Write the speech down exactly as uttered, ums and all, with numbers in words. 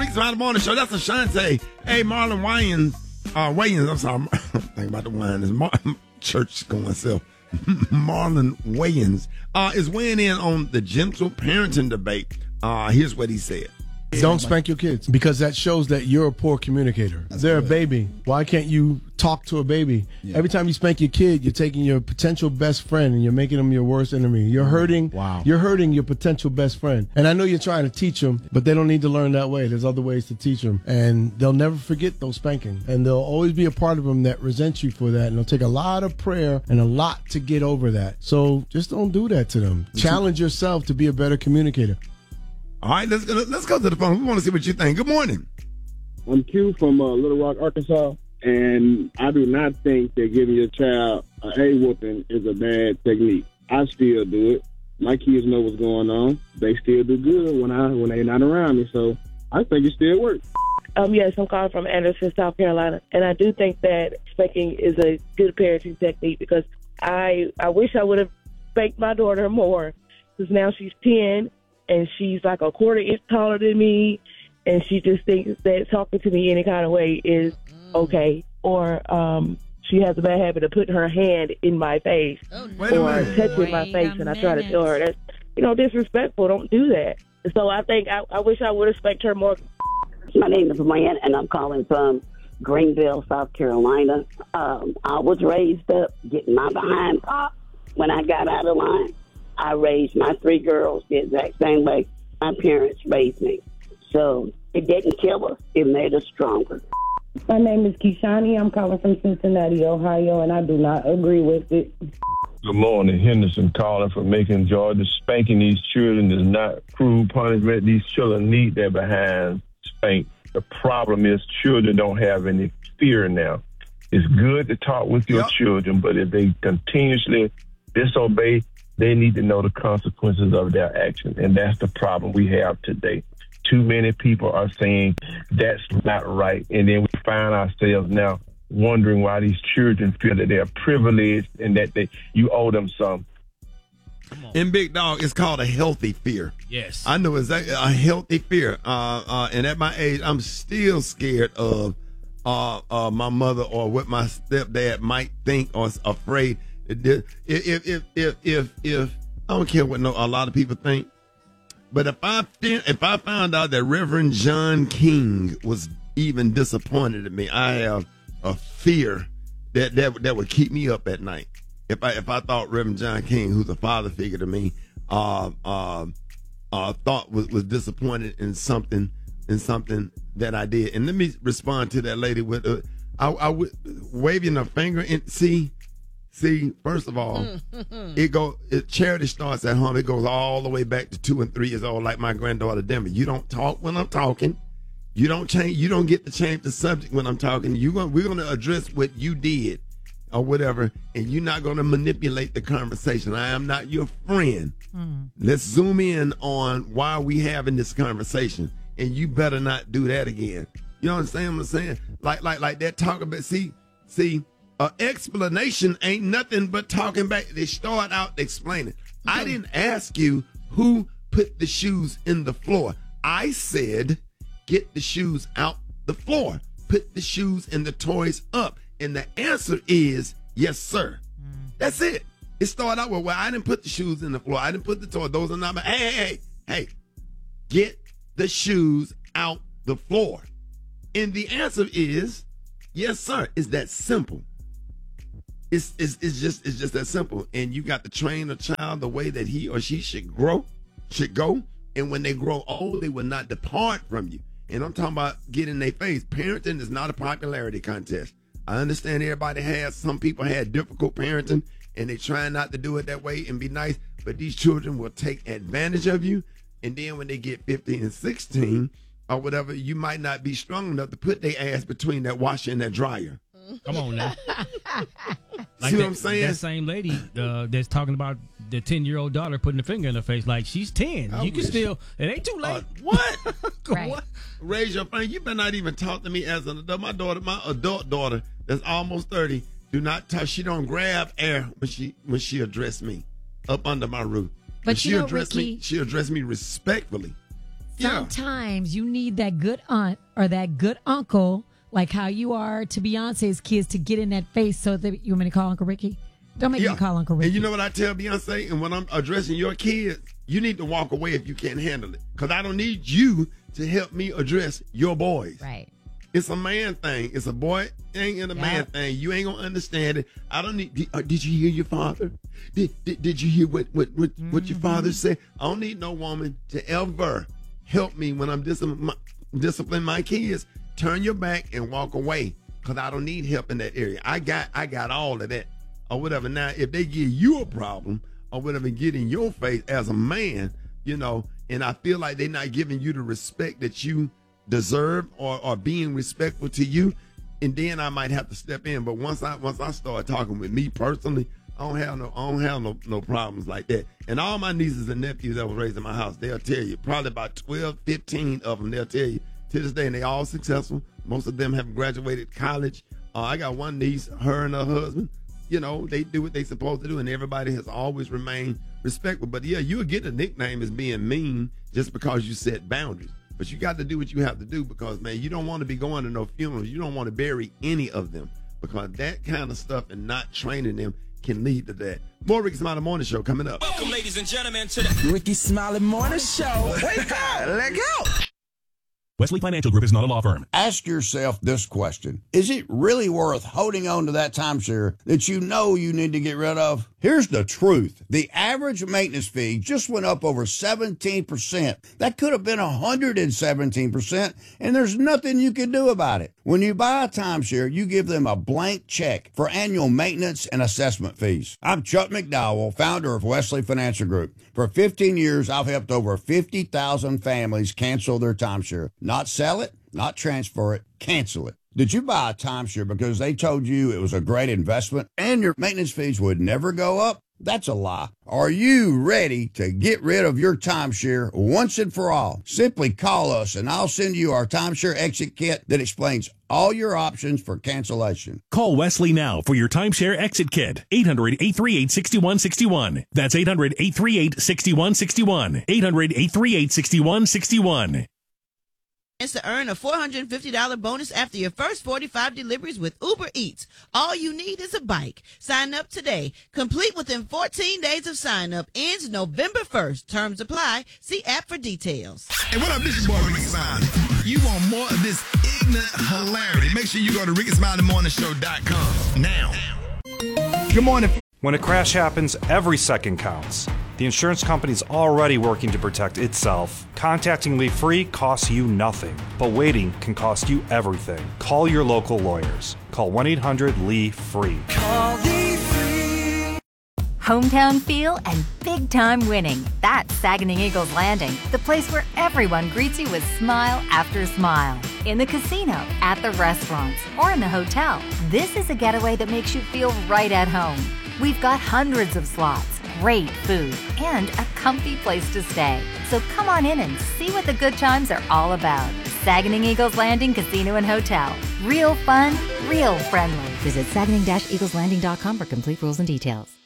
Big Smile Morning Show. That's Ashante. Hey, Marlon Wayans. Uh, Wayans, I'm sorry. I'm thinking about the wine. It's Mar- church going self. Marlon Wayans uh, is weighing in on the gentle parenting debate. Uh, here's what he said. Don't spank your kids because that shows that you're a poor communicator. That's They're good. A baby. Why can't you talk to a baby? Yeah. Every time you spank your kid, you're taking your potential best friend and you're making them your worst enemy. You're hurting. Wow. You're hurting your potential best friend. And I know you're trying to teach them, but they don't need to learn that way. There's other ways to teach them, and they'll never forget those spanking. And there'll always be a part of them that resents you for that. And it'll take a lot of prayer and a lot to get over that. So just don't do that to them. Challenge yourself to be a better communicator. All right, let's let's go to the phone. We want to see what you think. Good morning. I'm Q from uh, Little Rock, Arkansas, and I do not think that giving your child a A-whooping is a bad technique. I still do it. My kids know what's going on. They still do good when I when they're not around me, so I think it still works. Um, yes, I'm calling from Anderson, South Carolina, and I do think that spanking is a good parenting technique because I I wish I would have spanked my daughter more because now she's ten. And she's like a quarter inch taller than me, and she just thinks that talking to me any kind of way is okay. Or um, she has a bad habit of putting her hand in my face oh, or touching Wait my face, and I try to tell her that's you know disrespectful. Don't do that. So I think I, I wish I would have spanked her more. My name is Lynn, and I'm calling from Greenville, South Carolina. Um, I was raised up getting my behind popped when I got out of line. I raised my three girls the exact same way my parents raised me. So it didn't kill us. It made us stronger. My name is Kishani. I'm calling from Cincinnati, Ohio, and I do not agree with it. Good morning. Henderson calling from Macon, Georgia. Spanking these children is not cruel punishment. These children need their behind spanked. The problem is children don't have any fear now. It's good to talk with your yep. children, but if they continuously disobey, they need to know the consequences of their action, and that's the problem we have today. Too many people are saying that's not right, and then we find ourselves now wondering why these children feel that they're privileged and that they you owe them some. In Big Dog, it's called a healthy fear. Yes. I know exactly a healthy fear. Uh, uh, and at my age, I'm still scared of uh, uh, my mother or what my stepdad might think or is afraid. If if if if if, if I don't care what no a lot of people think, but if I if I found out that Reverend John King was even disappointed in me, I have a fear that that that would keep me up at night. If I if I thought Reverend John King, who's a father figure to me, uh, uh, uh, thought was, was disappointed in something in something that I did, and let me respond to that lady with uh, I, I would waving a finger and see. See, first of all, it go it, charity starts at home. It goes all the way back to two and three years old, like my granddaughter Denver. You don't talk when I'm talking. You don't change. You don't get to change the subject when I'm talking. You going we're gonna address what you did or whatever, and you're not gonna manipulate the conversation. I am not your friend. Mm. Let's zoom in on why we having this conversation, and you better not do that again. You understand what I'm saying? Like like like that talk about. See see. Uh, explanation ain't nothing but talking back. They start out explaining. I didn't ask you who put the shoes in the floor. I said, get the shoes out the floor. Put the shoes and the toys up. And the answer is, yes, sir. Mm. That's it. It started out with, well, I didn't put the shoes in the floor. I didn't put the toys. Those are not my, hey, hey, hey, hey, get the shoes out the floor. And the answer is, yes, sir. It's that simple. It's, it's it's just it's just that simple, and you got to train a child the way that he or she should grow, should go, and when they grow old, they will not depart from you. And I'm talking about getting in their face. Parenting is not a popularity contest. I understand everybody has, some people had difficult parenting, and they try not to do it that way and be nice, but these children will take advantage of you, and then when they get fifteen and sixteen or whatever, you might not be strong enough to put their ass between that washer and that dryer. Come on now. Like See what that, I'm saying? That same lady uh, that's talking about the ten-year-old daughter putting a finger in her face, like she's ten. I you can still, it ain't too late. Uh, what? right. What? Raise your finger. You better not even talk to me as an adult. My daughter, my adult daughter, that's almost thirty, do not touch. She don't grab air when she when she address me up under my roof. But she you know, address Ricky, me. She address me respectfully. Sometimes you need that good aunt or that good uncle, like how you are to Beyonce's kids, to get in that face. So that you want me to call Uncle Ricky? Don't make Yeah. me call Uncle Ricky. And you know what I tell Beyonce? And when I'm addressing your kids, you need to walk away if you can't handle it. Because I don't need you to help me address your boys. Right. It's a man thing. It's a boy thing and a Yeah. man thing. You ain't gonna understand it. I don't need. Did, uh, did you hear your father? Did Did, did you hear what what what, mm-hmm. what your father said? I don't need no woman to ever help me when I'm discipline my, discipline my kids. Turn your back and walk away, cause I don't need help in that area. I got I got all of that or whatever. Now, if they give you a problem or whatever, get in your face as a man, you know, and I feel like they're not giving you the respect that you deserve or, or being respectful to you, and then I might have to step in. But once I once I start talking with me personally, I don't have no I don't have no, no problems like that. And all my nieces and nephews that was raised in my house, they'll tell you, probably about twelve, fifteen of them, they'll tell you to this day, and they all successful. Most of them have graduated college. Uh, I got one niece, her and her husband, you know, they do what they supposed to do, and everybody has always remained respectful. But yeah, you'll get a nickname as being mean just because you set boundaries. But you got to do what you have to do, because, man, you don't want to be going to no funerals. You don't want to bury any of them, because that kind of stuff and not training them can lead to that. More Ricky Smiley Morning Show coming up. Welcome, ladies and gentlemen, to the Ricky Smiley Morning Show. Wake up! Let go! Wesley Financial Group is not a law firm. Ask yourself this question. Is it really worth holding on to that timeshare that you know you need to get rid of? Here's the truth. The average maintenance fee just went up over seventeen percent. That could have been one hundred seventeen percent, and there's nothing you can do about it. When you buy a timeshare, you give them a blank check for annual maintenance and assessment fees. I'm Chuck McDowell, founder of Wesley Financial Group. For fifteen years, I've helped over fifty thousand families cancel their timeshare. Not sell it, not transfer it, cancel it. Did you buy a timeshare because they told you it was a great investment and your maintenance fees would never go up? That's a lie. Are you ready to get rid of your timeshare once and for all? Simply call us and I'll send you our timeshare exit kit that explains all your options for cancellation. Call Wesley now for your timeshare exit kit. eight hundred, eight three eight, six one six one. That's eight hundred, eight three eight, six one six one. eight hundred, eight three eight, six one six one. Chance to earn a four hundred fifty dollars bonus after your first forty-five deliveries with Uber Eats. All you need is a bike. Sign up today. Complete within fourteen days of sign up. Ends November first. Terms apply. See app for details. Hey, what up? This is your boy Ricky Smiley. You want more of this ignorant hilarity? Make sure you go to ricky smiley morning show dot com now. Good morning. When a crash happens, every second counts. The insurance company's already working to protect itself. Contacting Lee Free costs you nothing, but waiting can cost you everything. Call your local lawyers. Call one eight hundred L E E FREE. Call Lee Free. Hometown feel and big time winning. That's Saginaw Eagles Landing, the place where everyone greets you with smile after smile. In the casino, at the restaurants, or in the hotel, this is a getaway that makes you feel right at home. We've got hundreds of slots, great food, and a comfy place to stay. So come on in and see what the good times are all about. Saginaw Eagles Landing Casino and Hotel. Real fun, real friendly. Visit saginaw eagles landing dot com for complete rules and details.